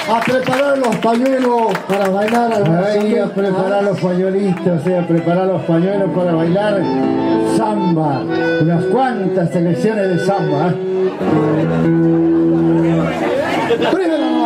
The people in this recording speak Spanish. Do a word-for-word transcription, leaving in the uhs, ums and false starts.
A preparar los pañuelos para bailar. Ahí a preparar los pañuelitos, eh, a preparar los pañuelos para bailar samba. Unas cuantas selecciones de samba. Primero